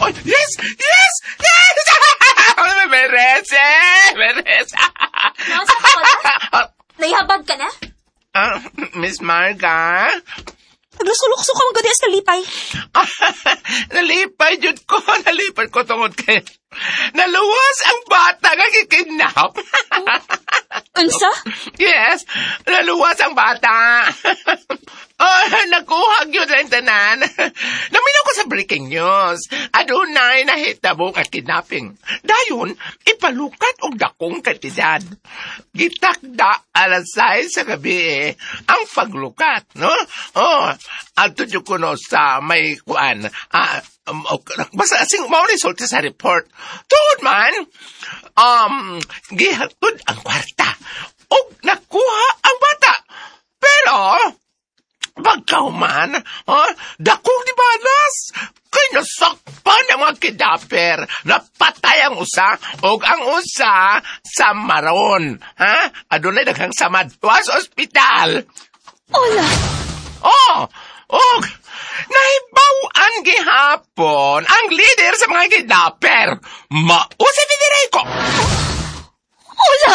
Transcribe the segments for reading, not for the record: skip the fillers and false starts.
Oh, yes! Yes! Yes! Beres! Beres! Nasa ka pala? Naihabag ka na? Miss Marga? Naglusulukso ka mga sa nalipay. Nalipay ko tungod kay naluwas ang bata nga kikidnap. Unsa? Yes, naluwas ang bata. Nakuhag yun sa tanan. Naminaw ko sa breaking news. Adunay nahitabo ka kidnapping. Dayon, ipalukat og dakong kantidad. Gitakda alas 6 sa gabi ang paglukat, no? Adto jud ko no sa may kuan. Basta asing mao ni sulti sa report. Tuod man, gihatod ang kwarta. Og nakuha ang bata. Pero pagkahuman, dakong di balas. Kay nasakpan ang mga kidnapper. Napatay ang usa, og ang usa sa maron. Adunay daghang samad sa ospital. Ola! Og nahibaw-an gihapon ang leader sa mga kidnapper. Mao si Federico. Ola!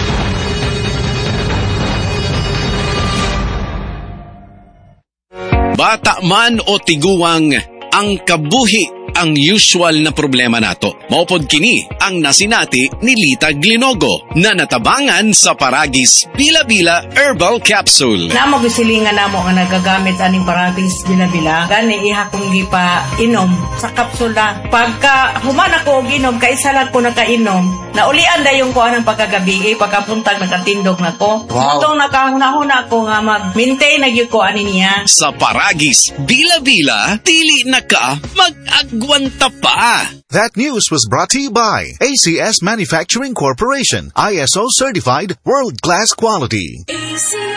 Bata man o tiguwang, ang kabuhi ang usual na problema nato. Maupod kini ang nasinati ni Lita Glinogo na natabangan sa Paragis Bila-Bila Herbal Capsule. Namo gisilingan namo nga nagagamit aning Paragis Bila-Bila. Gani iha kong gipa inom sa kapsula. Pagka human ako og inom, kaisa lang ko nakainom. Naulian dayon ko anang pagkagabi, pagkapuntag nakatindog nako. Wow. Itong nakahuna ko nga mag-maintain na gyud ko ani niya. Sa Paragis Bila-Bila, dili na ka mag-agwanta pa. That news was brought to you by ACS Manufacturing Corporation, ISO certified, world-class quality.